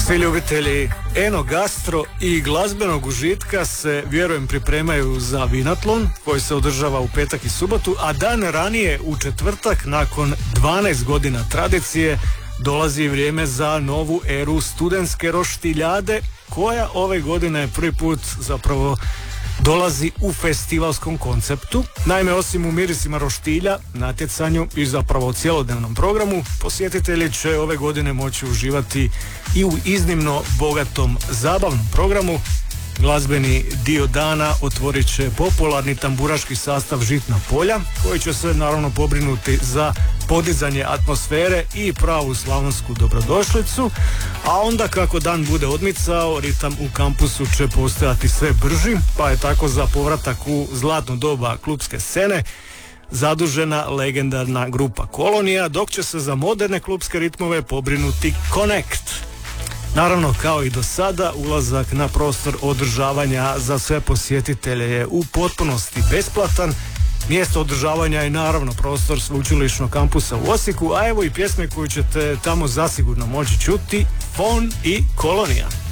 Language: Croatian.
Svi ljubitelji enogastro i glazbenog užitka se, vjerujem, pripremaju za Vinatlon koji se održava u petak i subotu, a dan ranije u četvrtak nakon 12 godina tradicije dolazi vrijeme za novu eru studentske roštiljade koja ove godine prvi put zapravo dolazi u festivalskom konceptu. Naime, osim u mirisima roštilja, natjecanju i zapravo cjelodnevnom programu, posjetitelji će ove godine moći uživati i u iznimno bogatom zabavnom programu. Glazbeni dio dana otvorit će popularni tamburaški sastav Žitna polja, koji će se naravno pobrinuti za podizanje atmosfere i pravu slavonsku dobrodošlicu, a onda kako dan bude odmicao, ritam u kampusu će postajati sve brži, pa je tako za povratak u zlatno doba klubske scene zadužena legendarna grupa Kolonija, dok će se za moderne klubske ritmove pobrinuti Connect. Naravno, kao i do sada, ulazak na prostor održavanja za sve posjetitelje je u potpunosti besplatan. Mjesto održavanja je naravno prostor sveučilišnog kampusa u Osijeku, a evo i pjesme koju ćete tamo zasigurno moći čuti, Fon i Kolonija.